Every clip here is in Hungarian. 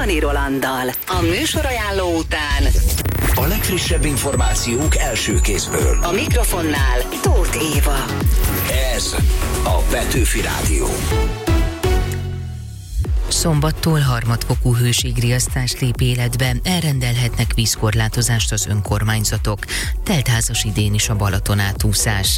Csani Rolanddal. A műsorajánló után a legfrissebb információk első kézből. a mikrofonnál Tóth Éva. Ez a Petőfi Rádió. Szombattól harmadfokú hőségriasztás lép életbe, elrendelhetnek vízkorlátozást az önkormányzatok. Teltházas idén is a Balaton átúszás.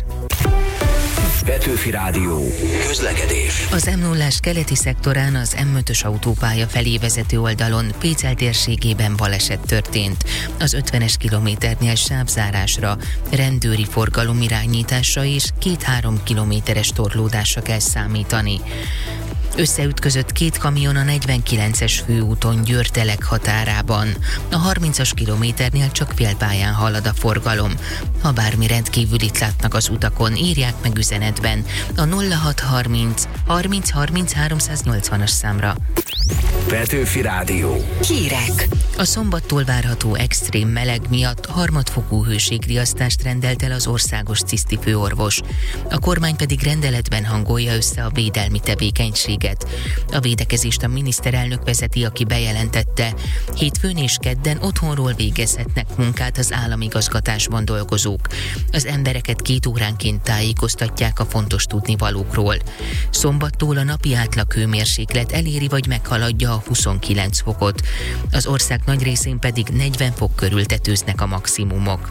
Petőfi Rádió. Közlekedés. Az M0-ás keleti szektorán az M5-ös autópálya felé vezető oldalon Pécel térségében baleset történt. Az 50-es kilométernél sávzárásra, rendőri forgalomirányításra és 2-3 kilométeres torlódásra kell számítani. Összeütközött két kamion a 49-es főúton Győr-Telek határában. A 30-as kilométernél csak félpályán halad a forgalom. Ha bármi rendkívülit látnak az utakon, írják meg üzenetben a 0630 30 30 380-as számra. Petőfi Rádió. Hírek. A szombattól várható extrém meleg miatt harmadfokú hőségriasztást rendelt el az országos cisztifőorvos. A kormány pedig rendeletben hangolja össze a védelmi tevékenységet. A védekezést a miniszterelnök vezeti, aki bejelentette, hétfőn és kedden otthonról végezhetnek munkát az államigazgatásban dolgozók. Az embereket 2 óránként tájékoztatják a fontos tudnivalókról. Szombattól a napi átlag hőmérséklet eléri vagy meghaladja a 29 fokot. Az ország nagy részén pedig 40 fok körül tetőznek a maximumok.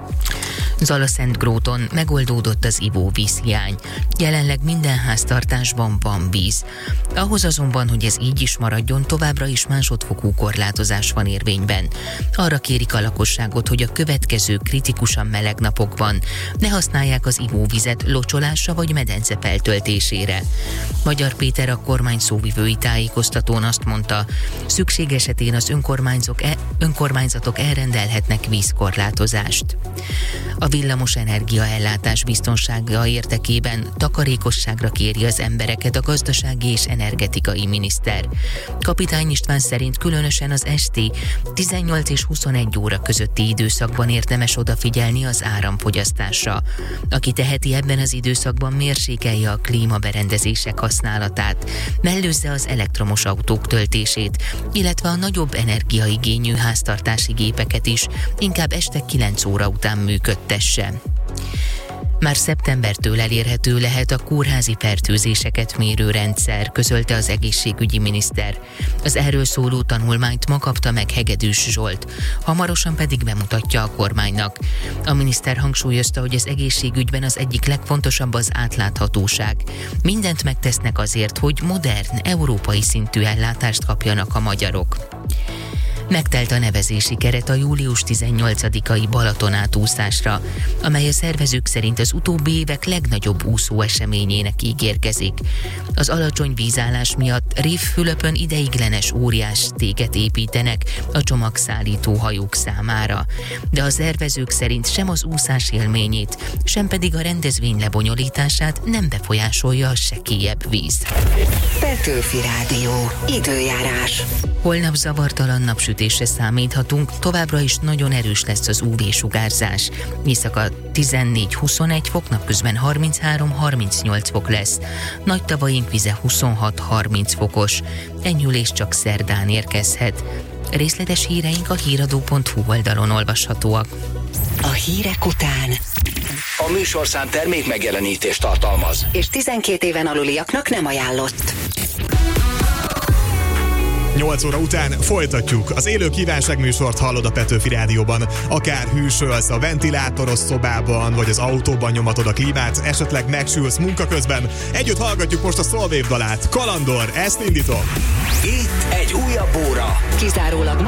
Zalaszentgróton megoldódott az ivóvízhiány. Jelenleg minden háztartásban van víz. Ahhoz azonban, hogy ez így is maradjon, továbbra is másodfokú korlátozás van érvényben. Arra kérik a lakosságot, hogy a következő kritikusan meleg napokban ne használják az ivóvizet locsolásra vagy medence feltöltésére. Magyar Péter, a kormány szóvivői tájékoztatón azt mondta, szükség esetén az önkormányzatok elrendelhetnek vízkorlátozást. A villamos energiaellátás biztonsága érdekében takarékosságra kéri az embereket a gazdasági és energetikai miniszter. Kapitány István szerint különösen az esti 18 és 21 óra közötti időszakban érdemes odafigyelni az áramfogyasztásra. Aki teheti, ebben az időszakban mérsékelje a klímaberendezések használatát, mellőzze az elektromos autók töltését, illetve a nagyobb energiaigényű háztartási gépeket is inkább este 9 óra után működtesse. Már szeptembertől elérhető lehet a kórházi fertőzéseket mérő rendszer, közölte az egészségügyi miniszter. Az erről szóló tanulmányt ma kapta meg Hegedűs Zsolt, hamarosan pedig bemutatja a kormánynak. A miniszter hangsúlyozta, hogy az egészségügyben az egyik legfontosabb az átláthatóság. Mindent megtesznek azért, hogy modern, európai szintű ellátást kapjanak a magyarok. Megtelt a nevezési keret a július 18-ai Balaton átúszásra, amely a szervezők szerint az utóbbi évek legnagyobb úszó eseményének ígérkezik. Az alacsony vízállás miatt Révfülöpön ideiglenes óriás téget építenek a csomagszállító hajók számára, de a szervezők szerint sem az úszás élményét, sem pedig a rendezvény lebonyolítását nem befolyásolja a sekélyebb víz. Petőfi Rádió. Időjárás. Holnap zavartalan napsütésre számíthatunk, továbbra is nagyon erős lesz az UV-sugárzás. Éjszaka 14-21 fok, napközben 33-38 fok lesz. Nagy tavaink vize 26-30 fokos. Enyhülés csak szerdán érkezhet. Részletes híreink a híradó.hu oldalon olvashatóak. A hírek után A műsorszám termék megjelenítést tartalmaz. és 12 éven aluliaknak nem ajánlott. 8 óra után folytatjuk. Az élő kívánságműsort hallod a Petőfi Rádióban. Akár hűsölsz a ventilátoros szobában, vagy az autóban nyomatod a klímát, esetleg megsülsz munka közben. Együtt hallgatjuk most a Solwave dalát. Kalandor, ezt indítom. Itt egy újabb óra. Kizárólag